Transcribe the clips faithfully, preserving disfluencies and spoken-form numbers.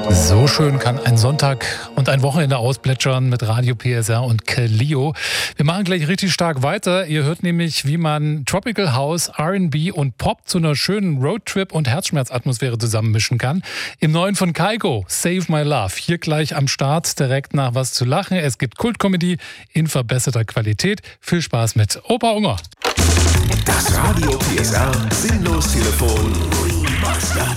So schön kann ein Sonntag und ein Wochenende ausplätschern mit Radio P S R und Clio. Wir machen gleich richtig stark weiter. Ihr hört nämlich, wie man Tropical House, R and B und Pop zu einer schönen Roadtrip- und Herzschmerzatmosphäre zusammenmischen kann. Im neuen von Kygo, Save My Love. Hier gleich am Start, direkt nach was zu lachen. Es gibt Kultkomödie in verbesserter Qualität. Viel Spaß mit Opa Unger. Das Radio P S R Sinnlos-Telefon Remastered.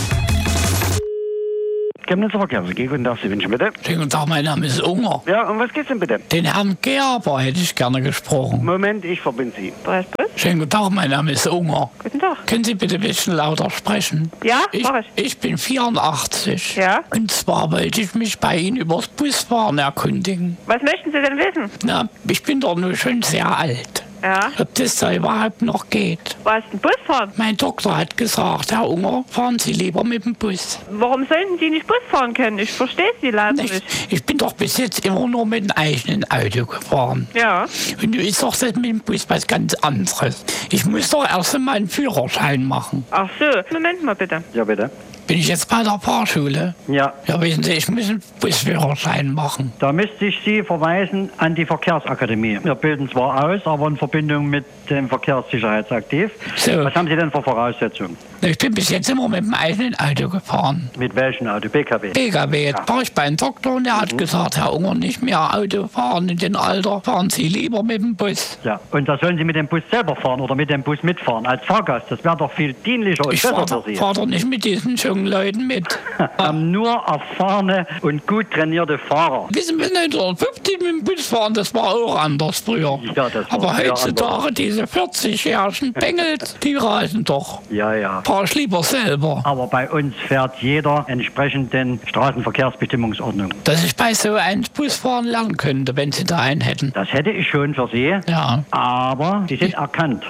Chemnitzer Verkehrs-A G, guten Tag, Sie wünschen bitte. Schönen guten Tag, mein Name ist Unger. Ja, um was geht's denn bitte? Den Herrn Gerber hätte ich gerne gesprochen. Moment, ich verbinde Sie. Was, was? Schönen guten Tag, mein Name ist Unger. Guten Tag. Können Sie bitte ein bisschen lauter sprechen? Ja, ich, mach ich. Ich bin vierundachtzig. Ja? Und zwar wollte ich mich bei Ihnen über das Busfahren erkundigen. Was möchten Sie denn wissen? Na, ich bin doch nur schon sehr alt. Ja? Ob das da überhaupt noch geht? Was, ein Bus fahren? Mein Doktor hat gesagt, Herr Unger, fahren Sie lieber mit dem Bus. Warum sollten Sie nicht Bus fahren können? Ich verstehe Sie leider Ich, nicht. ich bin doch bis jetzt immer nur mit dem eigenen Auto gefahren. Ja. Und nun ist doch das mit dem Bus was ganz anderes. Ich muss doch erst einmal einen Führerschein machen. Ach so, Moment mal bitte. Ja, bitte. Bin ich jetzt bei der Fahrschule? Ja, Ja, wissen Sie, ich muss einen Busführerschein machen. da müsste ich Sie verweisen an die Verkehrsakademie. Wir bilden zwar aus, aber in Verbindung mit dem Verkehrssicherheitsaktiv. So. Was haben Sie denn für Voraussetzungen? Ich bin bis jetzt immer mit dem eigenen Auto gefahren. Mit welchem Auto? B K W? P K W. Jetzt war ich beim Doktor und der hat gesagt, Herr Unger, nicht mehr Auto fahren in dem Alter. Fahren Sie lieber mit dem Bus. Ja, und da sollen Sie mit dem Bus selber fahren oder mit dem Bus mitfahren als Fahrgast. Das wäre doch viel dienlicher und Ich besser fahre für doch, Sie. fahr doch nicht mit diesen jungen Leuten mit. Haben nur erfahrene und gut trainierte Fahrer. Wissen wir, neunzehnhundertfünfzig mit dem Bus fahren, das war auch anders früher. Ja, das war Aber früher heutzutage, anders. diese vierzigjährigen Bengels, die reisen doch. Ja, ja. Fahr ich lieber selber. Aber bei uns fährt jeder entsprechend den Straßenverkehrsbestimmungsordnung. Dass ich bei so einem Busfahren lernen könnte, wenn Sie da einen hätten. Das hätte ich schon für Sie, Ja. aber Sie sind erkannt.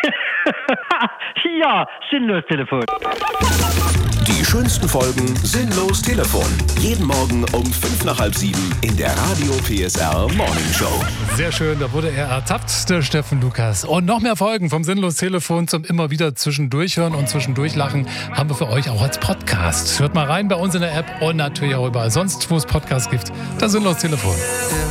Ja, sinnlos Telefon. Die schönsten Folgen Sinnlos Telefon. Jeden Morgen um fünf nach halb sieben in der Radio P S R Morning Show. Sehr schön, da wurde er ertappt, der Steffen Lukas. Und noch mehr Folgen vom Sinnlos-Telefon zum immer wieder zwischendurchhören und zwischendurchlachen haben wir für euch auch als Podcast. Hört mal rein bei uns in der App und natürlich auch überall sonst, wo es Podcasts gibt. Das Sinnlos-Telefon.